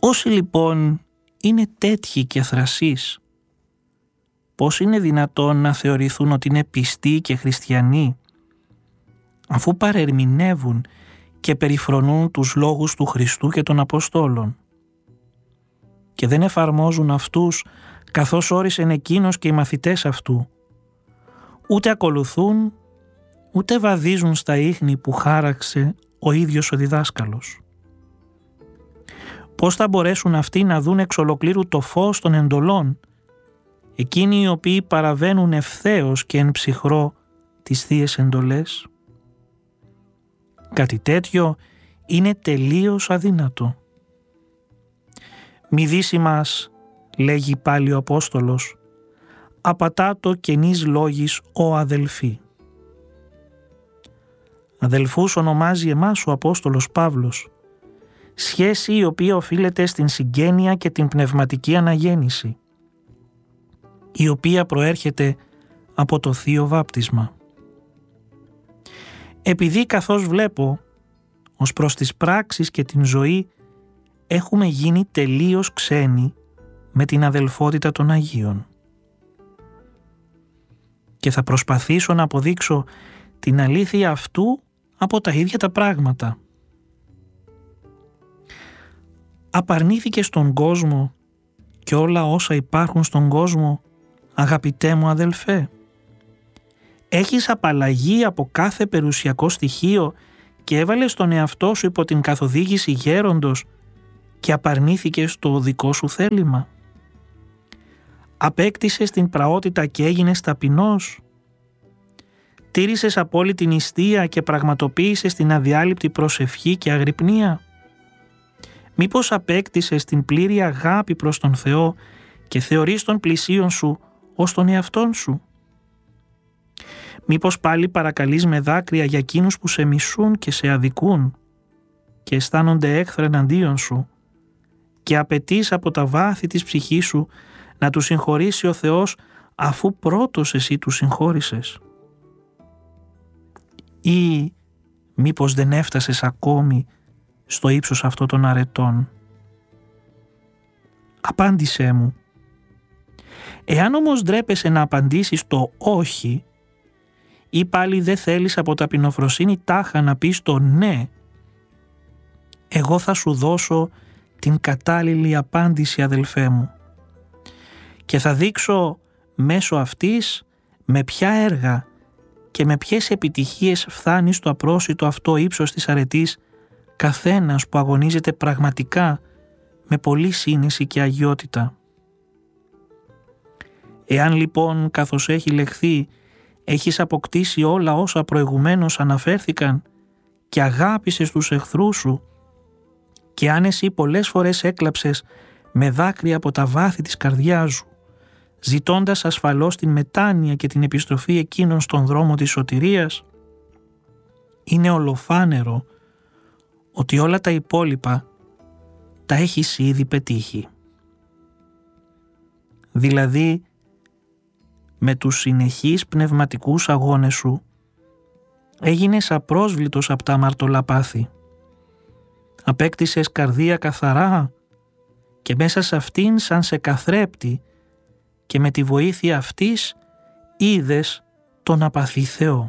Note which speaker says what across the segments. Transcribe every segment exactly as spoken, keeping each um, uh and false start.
Speaker 1: Όσοι λοιπόν είναι τέτοιοι και θρασείς, πώς είναι δυνατόν να θεωρηθούν ότι είναι πιστοί και χριστιανοί, αφού παρερμηνεύουν και περιφρονούν τους λόγους του Χριστού και των Αποστόλων και δεν εφαρμόζουν αυτούς καθώς όρισεν εκείνος και οι μαθητές αυτού, ούτε ακολουθούν, ούτε βαδίζουν στα ίχνη που χάραξε ο ίδιος ο διδάσκαλος. Πώς θα μπορέσουν αυτοί να δουν εξ ολοκλήρου το φως των εντολών, εκείνοι οι οποίοι παραβαίνουν ευθέως και εν ψυχρό τις θείες εντολές? Κάτι τέτοιο είναι τελείως αδύνατο. «Μη δύσει μας», λέγει πάλι ο Απόστολος, «απατά το καινής λόγης ο αδελφοί». Αδελφούς ονομάζει εμάς ο Απόστολος Παύλος, σχέση η οποία οφείλεται στην συγγένεια και την πνευματική αναγέννηση, η οποία προέρχεται από το Θείο Βάπτισμα. Επειδή καθώς βλέπω, ως προς τις πράξεις και την ζωή, έχουμε γίνει τελείως ξένοι με την αδελφότητα των Αγίων. Και θα προσπαθήσω να αποδείξω την αλήθεια αυτού από τα ίδια τα πράγματα. Απαρνήθηκε στον κόσμο και όλα όσα υπάρχουν στον κόσμο, αγαπητέ μου αδελφέ? Έχεις απαλλαγή από κάθε περιουσιακό στοιχείο και έβαλες τον εαυτό σου υπό την καθοδήγηση γέροντος και απαρνήθηκες το δικό σου θέλημα? Απέκτησες την πραότητα και έγινες ταπεινός? Τήρησες απόλυτη νηστεία και πραγματοποίησες την αδιάλειπτη προσευχή και αγρυπνία? Μήπως απέκτησες την πλήρη αγάπη προς τον Θεό και θεωρείς τον πλησίον σου ως τον εαυτόν σου? Μήπως πάλι παρακαλείς με δάκρυα για εκείνους που σε μισούν και σε αδικούν και αισθάνονται έχθρα εναντίον σου και απαιτείς από τα βάθη της ψυχής σου να τους συγχωρήσει ο Θεός αφού πρώτος εσύ τους συγχώρησες? Ή μήπως δεν έφτασες ακόμη στο ύψος αυτό των αρετών? Απάντησέ μου. Εάν όμως ντρέπεσαι να απαντήσεις το όχι ή πάλι δεν θέλεις από ταπεινοφροσύνη τάχα να πεις το ναι, εγώ θα σου δώσω την κατάλληλη απάντηση, αδελφέ μου, και θα δείξω μέσω αυτής με ποια έργα και με ποιες επιτυχίες φτάνει στο απρόσιτο αυτό ύψος της αρετής καθένας που αγωνίζεται πραγματικά με πολλή σύνεση και αγιότητα. Εάν λοιπόν, καθώς έχει λεχθεί, έχεις αποκτήσει όλα όσα προηγουμένως αναφέρθηκαν και αγάπησες τους εχθρούς σου, και αν εσύ πολλές φορές έκλαψες με δάκρυα από τα βάθη της καρδιάς σου, ζητώντας ασφαλώς την μετάνοια και την επιστροφή εκείνων στον δρόμο της σωτηρίας, είναι ολοφάνερο ότι όλα τα υπόλοιπα τα έχεις ήδη πετύχει. Δηλαδή, με τους συνεχείς πνευματικούς αγώνες σου, έγινες απρόσβλητος από τα αμαρτωλά πάθη. Απέκτησες καρδία καθαρά και μέσα σε αυτήν σαν σε καθρέπτη και με τη βοήθεια αυτής είδες τον απαθή Θεό.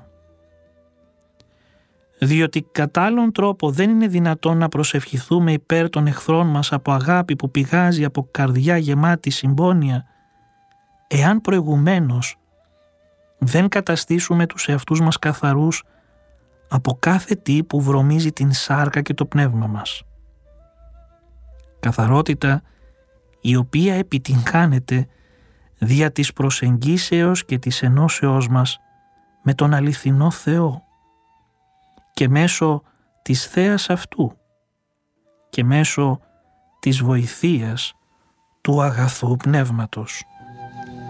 Speaker 1: Διότι κατά άλλον τρόπο δεν είναι δυνατόν να προσευχηθούμε υπέρ των εχθρών μας από αγάπη που πηγάζει από καρδιά γεμάτη συμπόνια, εάν προηγουμένως δεν καταστήσουμε τους εαυτούς μας καθαρούς από κάθε τι που βρωμίζει την σάρκα και το πνεύμα μας. Καθαρότητα η οποία επιτυγχάνεται δια της προσεγγίσεως και της ενώσεώς μας με τον αληθινό Θεό και μέσω της θέας αυτού και μέσω της βοηθείας του αγαθού πνεύματος.